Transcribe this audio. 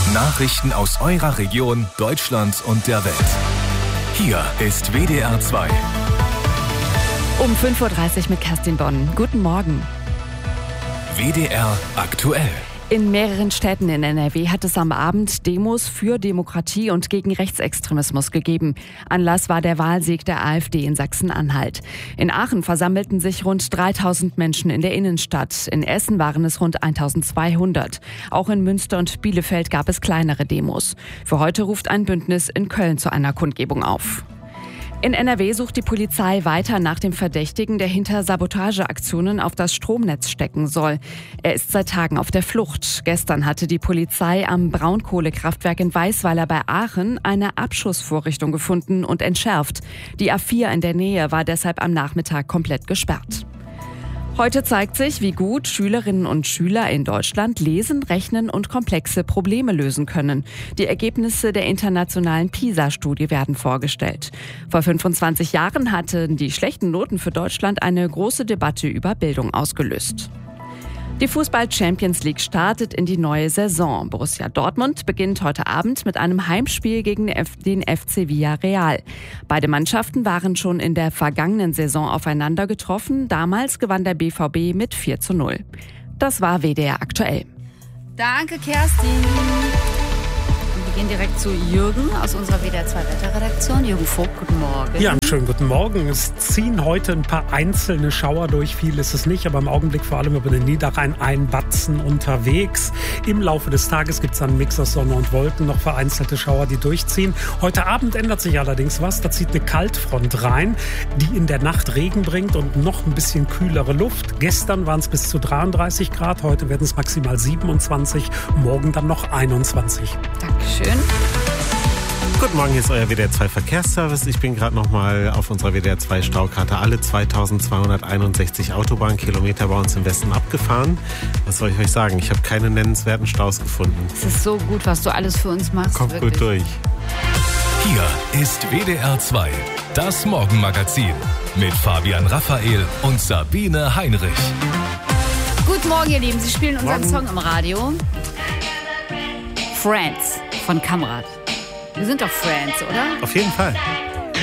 Nachrichten aus eurer Region, Deutschland und der Welt. Hier ist WDR 2. Um 5:30 Uhr mit Kerstin Bonn. Guten Morgen. WDR aktuell. In mehreren Städten in NRW hat es am Abend Demos für Demokratie und gegen Rechtsextremismus gegeben. Anlass war der Wahlsieg der AfD in Sachsen-Anhalt. In Aachen versammelten sich rund 3000 Menschen in der Innenstadt. In Essen waren es rund 1200. Auch in Münster und Bielefeld gab es kleinere Demos. Für heute ruft ein Bündnis in Köln zu einer Kundgebung auf. In NRW sucht die Polizei weiter nach dem Verdächtigen, der hinter Sabotageaktionen auf das Stromnetz stecken soll. Er ist seit Tagen auf der Flucht. Gestern hatte die Polizei am Braunkohlekraftwerk in Weisweiler bei Aachen eine Abschussvorrichtung gefunden und entschärft. Die A4 in der Nähe war deshalb am Nachmittag komplett gesperrt. Heute zeigt sich, wie gut Schülerinnen und Schüler in Deutschland lesen, rechnen und komplexe Probleme lösen können. Die Ergebnisse der internationalen PISA-Studie werden vorgestellt. Vor 25 Jahren hatten die schlechten Noten für Deutschland eine große Debatte über Bildung ausgelöst. Die Fußball-Champions League startet in die neue Saison. Borussia Dortmund beginnt heute Abend mit einem Heimspiel gegen den FC Villarreal. Beide Mannschaften waren schon in der vergangenen Saison aufeinander getroffen. Damals gewann der BVB mit 4:0. Das war WDR aktuell. Danke, Kerstin. Wir gehen direkt zu Jürgen aus unserer WDR 2 Wetterredaktion. Jürgen Vogt, guten Morgen. Ja, einen schönen guten Morgen. Es ziehen heute ein paar einzelne Schauer durch. Viel ist es nicht, aber im Augenblick vor allem über den Niederrhein ein Batzen unterwegs. Im Laufe des Tages gibt es dann einen Mix aus Sonne und Wolken, noch vereinzelte Schauer, die durchziehen. Heute Abend ändert sich allerdings was. Da zieht eine Kaltfront rein, die in der Nacht Regen bringt und noch ein bisschen kühlere Luft. Gestern waren es bis zu 33 Grad, heute werden es maximal 27, morgen dann noch 21. Dankeschön. Guten Morgen, hier ist euer WDR 2 Verkehrsservice. Ich bin gerade nochmal auf unserer WDR 2 Staukarte alle 2261 Autobahnkilometer bei uns im Westen abgefahren. Was soll ich euch sagen? Ich habe keine nennenswerten Staus gefunden. Es ist so gut, was du alles für uns machst. Kommt wirklich gut durch. Hier ist WDR 2, das Morgenmagazin mit Fabian Raphael und Sabine Heinrich. Guten Morgen, ihr Lieben. Sie spielen unseren Song im Radio. Friends von Kamrat. Wir sind doch Friends, oder? Auf jeden Fall.